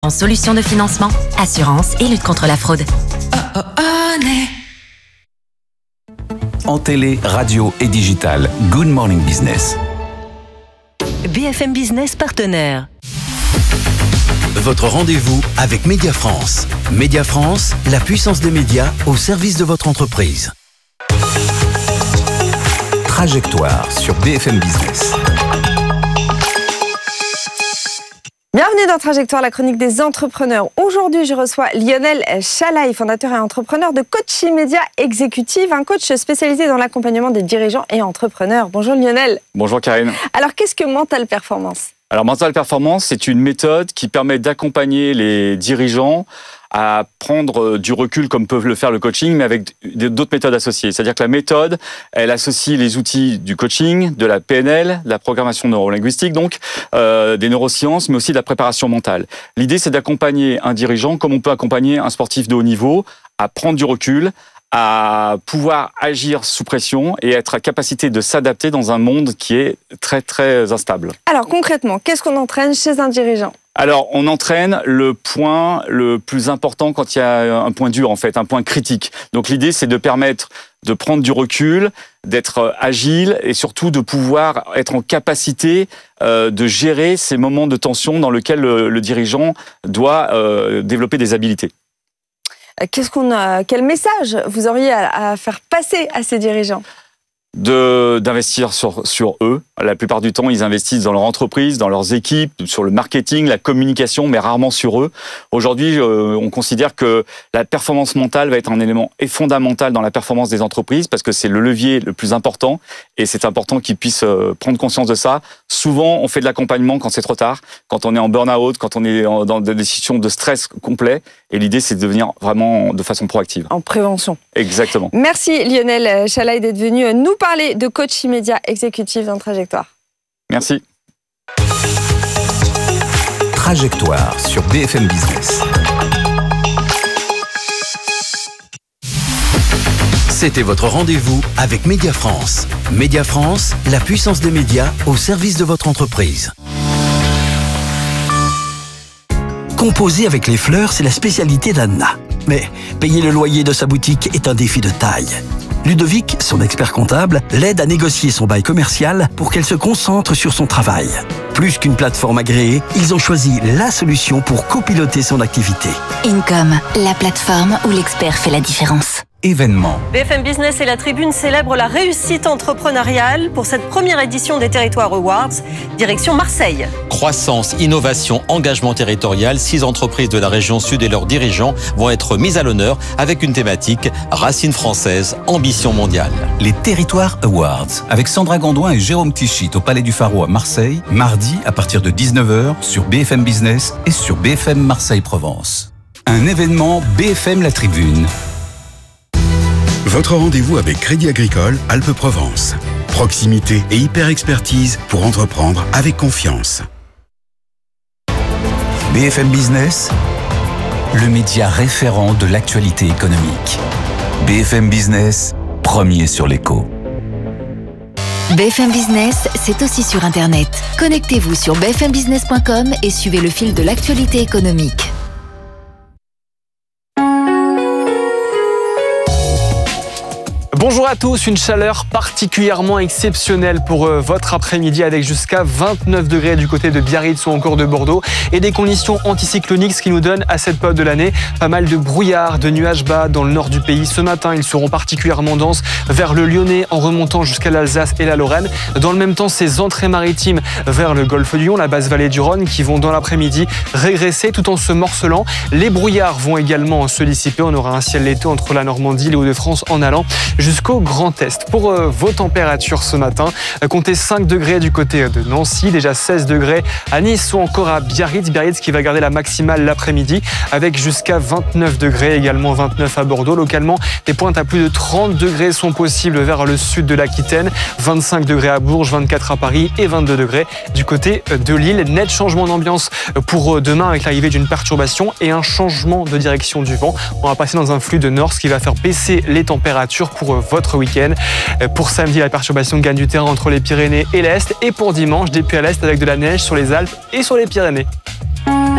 En solutions de financement, assurance et lutte contre la fraude. En télé, radio et digital, Good Morning Business. BFM Business partenaire. Votre rendez-vous avec Média France. Média France, la puissance des médias au service de votre entreprise. Trajectoire sur BFM Business. Bienvenue dans Trajectoire, la chronique des entrepreneurs. Aujourd'hui, je reçois Lionel Chalaï, fondateur et entrepreneur de Coaching Média Exécutive, un coach spécialisé dans l'accompagnement des dirigeants et entrepreneurs. Bonjour Lionel. Bonjour Karine. Alors, qu'est-ce que Mental Performance ? Alors, Mental Performance, c'est une méthode qui permet d'accompagner les dirigeants à prendre du recul comme peuvent le faire le coaching, mais avec d'autres méthodes associées. C'est-à-dire que la méthode, elle associe les outils du coaching, de la PNL, de la programmation neurolinguistique, donc des neurosciences, mais aussi de la préparation mentale. L'idée, c'est d'accompagner un dirigeant comme on peut accompagner un sportif de haut niveau à prendre du recul, à pouvoir agir sous pression et être à capacité de s'adapter dans un monde qui est très, très instable. Alors, concrètement, qu'est-ce qu'on entraîne chez un dirigeant ? Alors, on entraîne le point le plus important quand il y a un point dur, en fait, un point critique. Donc, l'idée, c'est de permettre de prendre du recul, d'être agile et surtout de pouvoir être en capacité de gérer ces moments de tension dans lesquels le dirigeant doit développer des habiletés. Quel message vous auriez à faire passer à ces dirigeants ? D'investir sur eux. La plupart du temps, ils investissent dans leur entreprise, dans leurs équipes, sur le marketing, la communication, mais rarement sur eux. Aujourd'hui, on considère que la performance mentale va être un élément fondamental dans la performance des entreprises parce que c'est le levier le plus important et c'est important qu'ils puissent prendre conscience de ça. Souvent, on fait de l'accompagnement quand c'est trop tard, quand on est en burn-out, quand on est dans des situations de stress complet. Et l'idée, c'est de devenir vraiment de façon proactive. En prévention. Exactement. Merci Lionel Chalaï d'être venu nous parler de Coaching Média Exécutive dans Trajectoire. Merci. Trajectoire sur BFM Business. C'était votre rendez-vous avec Média France. Média France, la puissance des médias au service de votre entreprise. Composer avec les fleurs, c'est la spécialité d'Anna. Mais payer le loyer de sa boutique est un défi de taille. Ludovic, son expert comptable, l'aide à négocier son bail commercial pour qu'elle se concentre sur son travail. Plus qu'une plateforme agréée, ils ont choisi la solution pour copiloter son activité. Income, la plateforme où l'expert fait la différence. Événements. BFM Business et la Tribune célèbrent la réussite entrepreneuriale pour cette première édition des Territoires Awards, direction Marseille. Croissance, innovation, engagement territorial, 6 entreprises de la région sud et leurs dirigeants vont être mises à l'honneur avec une thématique racines françaises, ambition mondiale. Les Territoires Awards, avec Sandra Gondouin et Jérôme Tichit au Palais du Pharo à Marseille, mardi à partir de 19h sur BFM Business et sur BFM Marseille-Provence. Un événement BFM La Tribune. Votre rendez-vous avec Crédit Agricole Alpes-Provence. Proximité et hyper-expertise pour entreprendre avec confiance. BFM Business, le média référent de l'actualité économique. BFM Business, premier sur l'écho. BFM Business, c'est aussi sur Internet. Connectez-vous sur bfmbusiness.com et suivez le fil de l'actualité économique. Bonjour à tous, une chaleur particulièrement exceptionnelle pour votre après-midi avec jusqu'à 29 degrés du côté de Biarritz ou encore de Bordeaux et des conditions anticycloniques, ce qui nous donne à cette période de l'année pas mal de brouillard, de nuages bas dans le nord du pays. Ce matin, ils seront particulièrement denses vers le Lyonnais en remontant jusqu'à l'Alsace et la Lorraine. Dans le même temps, ces entrées maritimes vers le golfe du Lion, la basse vallée du Rhône qui vont dans l'après-midi régresser tout en se morcelant. Les brouillards vont également se dissiper. On aura un ciel laiteux entre la Normandie, les Hauts-de-France en allant jusqu'au Grand Est. Pour vos températures ce matin, comptez 5 degrés du côté de Nancy, déjà 16 degrés à Nice ou encore à Biarritz. Biarritz qui va garder la maximale l'après-midi avec jusqu'à 29 degrés, également 29 à Bordeaux. Localement, des pointes à plus de 30 degrés sont possibles vers le sud de l'Aquitaine, 25 degrés à Bourges, 24 à Paris et 22 degrés du côté de Lille. Net changement d'ambiance pour demain avec l'arrivée d'une perturbation et un changement de direction du vent. On va passer dans un flux de nord, ce qui va faire baisser les températures pour votre week-end. Pour samedi, la perturbation gagne du terrain entre les Pyrénées et l'Est. Et pour dimanche, des pluies à l'Est avec de la neige sur les Alpes et sur les Pyrénées.